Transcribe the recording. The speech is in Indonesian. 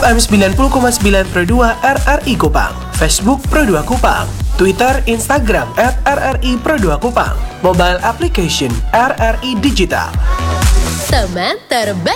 FM 90,9 Pro 2 RRI Kupang, Facebook Pro 2 Kupang, Twitter, Instagram @RRI Pro 2 Kupang, mobile application RRI Digital. Teman terbaik.